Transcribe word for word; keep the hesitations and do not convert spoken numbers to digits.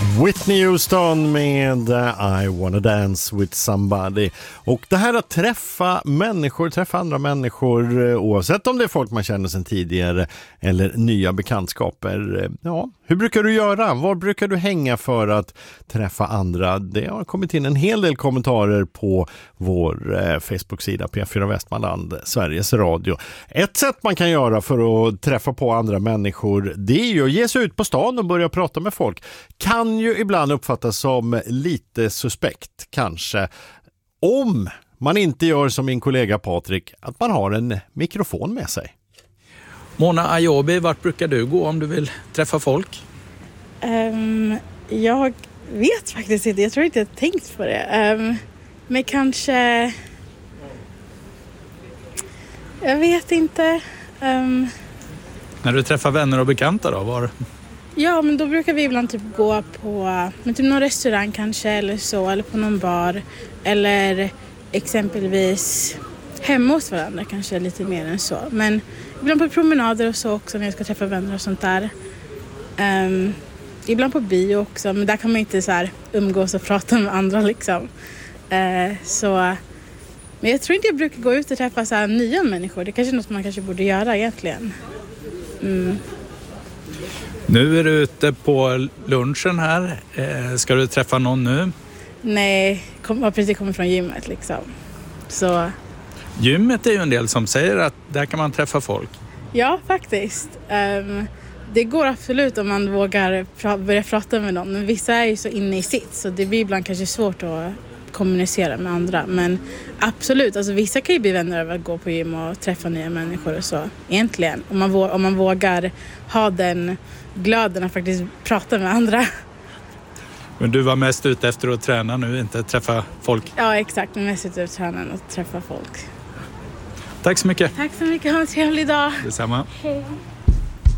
Whitney Houston med I wanna dance with somebody. Och det här att träffa människor, träffa andra människor, oavsett om det är folk man känner sedan tidigare eller nya bekantskaper. Ja, hur brukar du göra? Var brukar du hänga för att träffa andra? Det har kommit in en hel del kommentarer på vår eh, Facebook-sida P fyra Västmanland, Sveriges Radio. Ett sätt man kan göra för att träffa på andra människor, det är ju att ge sig ut på stan och börja prata med folk. Kan ju ibland uppfattas som lite suspekt, kanske, om man inte gör som min kollega Patrik, att man har en mikrofon med sig. Mona Ayobi, vart brukar du gå om du vill träffa folk? Um, jag vet faktiskt inte, jag tror inte jag har tänkt på det. Um, men kanske... Jag vet inte. Um... När du träffar vänner och bekanta då, var? Ja, men då brukar vi ibland typ gå på men typ någon restaurang kanske eller så, eller på någon bar. Eller exempelvis hemma hos varandra kanske lite mer än så. Men ibland på promenader och så också när jag ska träffa vänner och sånt där. Um, ibland på bio också, men där kan man inte så här umgås och prata med andra liksom. Uh, så, men jag tror inte jag brukar gå ut och träffa så här nya människor. Det är kanske något man kanske borde göra egentligen. Mm. Nu är du ute på lunchen här. Eh, ska du träffa någon nu? Nej, jag har precis kommit från gymmet liksom. Så... Gymmet är ju en del som säger att där kan man träffa folk. Ja, faktiskt. Um, det går absolut om man vågar pra- börja prata med någon. Men vissa är ju så inne i sitt, så det blir ibland kanske svårt att kommunicera med andra. Men absolut, alltså vissa kan ju bli vänner av att gå på gym och träffa nya människor och så. Egentligen, om man, vågar, om man vågar ha den glöden att faktiskt prata med andra. Men du var mest ute efter att träna nu, inte träffa folk? Ja, exakt. Men mest ute efter att träna och träffa folk. Tack så mycket. Tack så mycket. Ha en trevlig dag. Detsamma. Hej.